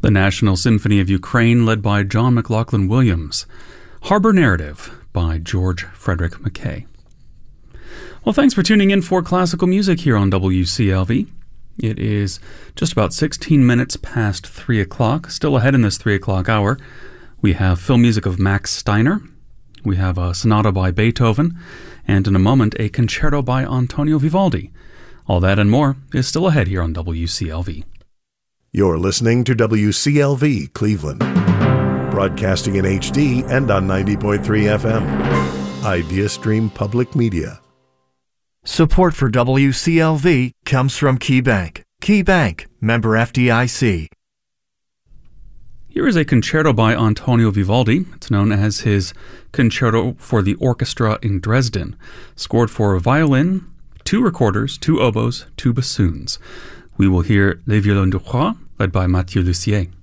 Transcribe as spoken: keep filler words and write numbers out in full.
The National Symphony of Ukraine, led by John McLaughlin Williams. Harbor Narrative by George Frederick Mackay. Well, thanks for tuning in for classical music here on W C L V. It is just about sixteen minutes past three o'clock. Still ahead in this three o'clock hour, we have film music of Max Steiner. We have a sonata by Beethoven. And in a moment, a concerto by Antonio Vivaldi. All that and more is still ahead here on W C L V. You're listening to W C L V Cleveland, broadcasting in H D and on ninety point three F M. IdeaStream Public Media. Support for W C L V comes from KeyBank. KeyBank, member F D I C. Here is a concerto by Antonio Vivaldi. It's known as his Concerto for the Orchestra in Dresden, scored for violin, two recorders, two oboes, two bassoons. We will hear Les Violons du Roi, led by Mathieu Lussier.